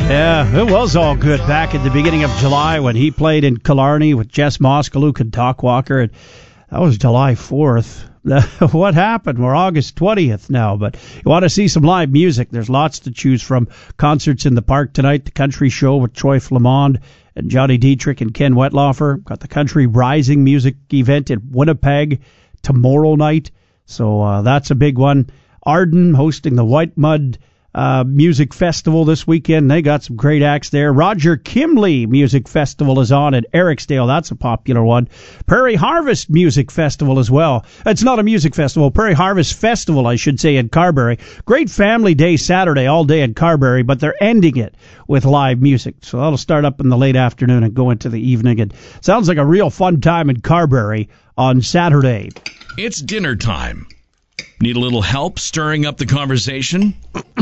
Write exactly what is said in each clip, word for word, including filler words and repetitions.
Yeah, it was all good back at the beginning of July when he played in Killarney with Jess Moskaluk and Doc Walker. And that was July fourth. What happened? We're August twentieth now, but you want to see some live music. There's lots to choose from. Concerts in the park tonight, the Country Show with Troy Flamond and Johnny Dietrich and Ken Wetlaufer. Got the Country Rising music event in Winnipeg tomorrow night, so uh, that's a big one. Arden hosting the White Mud Uh, music festival this weekend. They got some great acts there. Roger Kimley Music Festival is on at Ericsdale. That's a popular one. Prairie Harvest Music Festival as well. It's not a music festival. Prairie Harvest Festival, I should say, in Carberry. Great Family Day Saturday, all day in Carberry, but they're ending it with live music. So that'll start up in the late afternoon and go into the evening. And sounds like a real fun time in Carberry on Saturday. It's dinner time. Need a little help stirring up the conversation?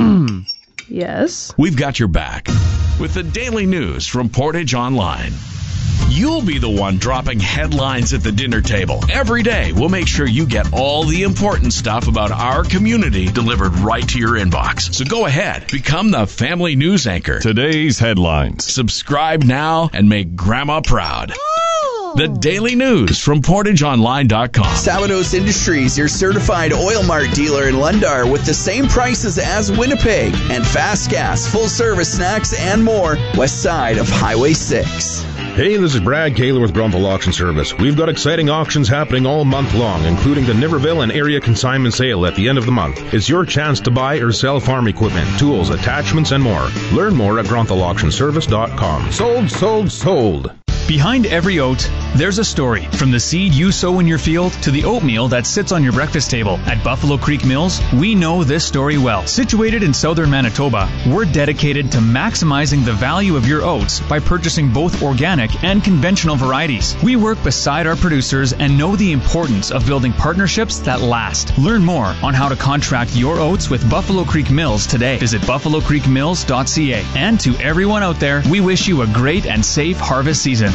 Yes. We've got your back with the daily news from Portage Online. You'll be the one dropping headlines at the dinner table. Every day, we'll make sure you get all the important stuff about our community delivered right to your inbox. So go ahead, become the family news anchor. Today's headlines. Subscribe now and make Grandma proud. The daily news from portage online dot com. Savanos Industries, your certified Oil Mart dealer in Lundar with the same prices as Winnipeg and fast gas, full service snacks, and more west side of Highway six. Hey, this is Brad Kaler with Grunthal Auction Service. We've got exciting auctions happening all month long, including the Niverville and area consignment sale at the end of the month. It's your chance to buy or sell farm equipment, tools, attachments, and more. Learn more at grunthal auction service dot com. Sold, sold, sold. Behind every oat, there's a story. From the seed you sow in your field to the oatmeal that sits on your breakfast table. At Buffalo Creek Mills, we know this story well. Situated in southern Manitoba, we're dedicated to maximizing the value of your oats by purchasing both organic and conventional varieties. We work beside our producers and know the importance of building partnerships that last. Learn more on how to contract your oats with Buffalo Creek Mills today. Visit buffalo creek mills dot c a. And to everyone out there, we wish you a great and safe harvest season.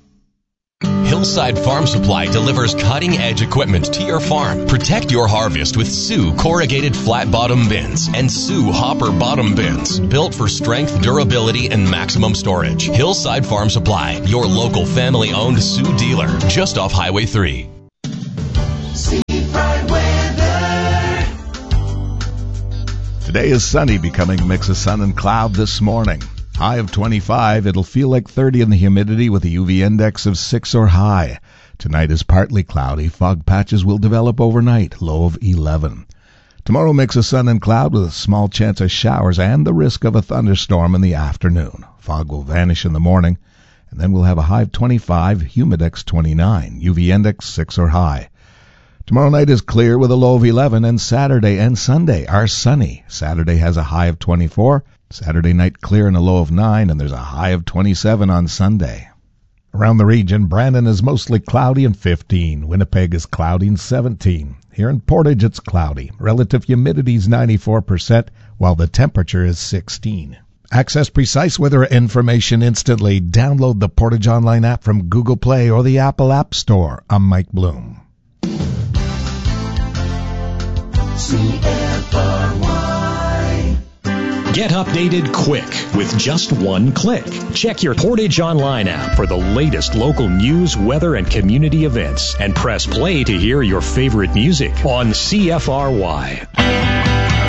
Hillside Farm Supply delivers cutting-edge equipment to your farm. Protect your harvest with Sioux corrugated flat bottom bins and Sioux hopper bottom bins, built for strength, durability, and maximum storage. Hillside Farm Supply, your local family-owned Sioux dealer, just off Highway three. Today is sunny, becoming a mix of sun and cloud this morning. High of twenty-five, it'll feel like thirty in the humidity with a U V index of six or high. Tonight is partly cloudy. Fog patches will develop overnight, low of eleven. Tomorrow mix of sun and cloud with a small chance of showers and the risk of a thunderstorm in the afternoon. Fog will vanish in the morning, and then we'll have a high of twenty-five, humidex twenty-nine, U V index six or high. Tomorrow night is clear with a low of eleven, and Saturday and Sunday are sunny. Saturday has a high of twenty-four. Saturday night clear and a low of nine, and there's a high of twenty-seven on Sunday. Around the region, Brandon is mostly cloudy and fifteen. Winnipeg is cloudy and seventeen. Here in Portage, it's cloudy. Relative humidity is ninety-four percent, while the temperature is sixteen. Access precise weather information instantly. Download the Portage Online app from Google Play or the Apple App Store. I'm Mike Bloom. C F R Y. Get updated quick with just one click. Check your Portage Online app for the latest local news, weather, and community events, and press play to hear your favorite music on C F R Y.